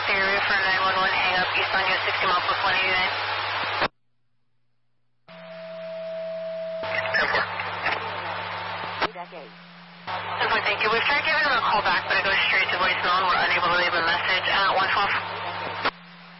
area for 911, hang up east on US 60 miles plus 189. 10-4. 10-4, thank you. We've tried giving him a call back